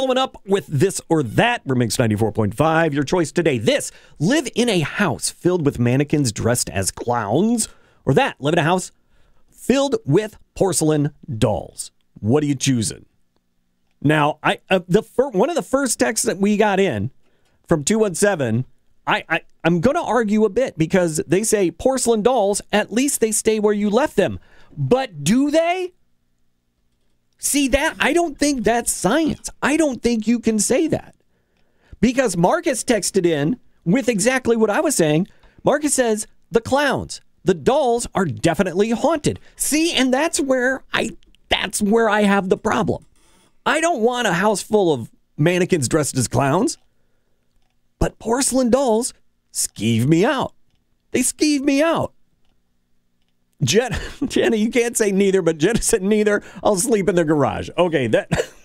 Following up with this or that, Remix 94.5. Your choice today. This, live in a house filled with mannequins dressed as clowns. Or that, live in a house filled with porcelain dolls. What are you choosing? Now, one of the first texts that we got in from 217, I'm going to argue a bit because they say porcelain dolls, at least they stay where you left them. But do they? See, that I don't think that's science. I don't think you can say that. Because Marcus texted in with exactly what I was saying. Marcus says, the clowns, the dolls are definitely haunted. See, and that's where I have the problem. I don't want a house full of mannequins dressed as clowns. But porcelain dolls skeeve me out. They skeeve me out. Jenna, you can't say neither, but Jenna said neither. I'll sleep in the garage. Okay, that